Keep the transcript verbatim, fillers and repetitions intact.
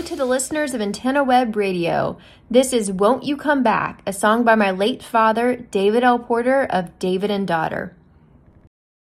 to the listeners of Antenna Web Radio. This is Won't You Come Back, a song by my late father, David L. Porter of David and Daughter.